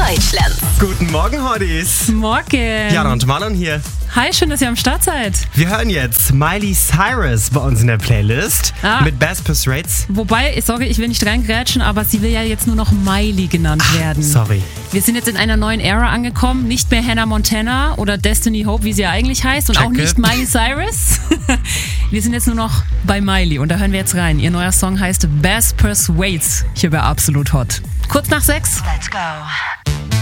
Deutschlands. Guten Morgen, Hotties. Morgen. Jana und Marlon hier. Hi, schön, dass ihr am Start seid. Wir hören jetzt Miley Cyrus bei uns in der Playlist mit Best Puss Rates. Wobei, sorry, ich will nicht reingrätschen, aber sie will ja jetzt nur noch Miley genannt werden. Sorry. Wir sind jetzt in einer neuen Ära angekommen. Nicht mehr Hannah Montana oder Destiny Hope, wie sie ja eigentlich heißt. Und auch nicht Miley Cyrus. Wir sind jetzt nur noch bei Miley und da hören wir jetzt rein. Ihr neuer Song heißt Best Puss Rates. Hier bei Absolut Hot. Kurz nach 6. Let's go.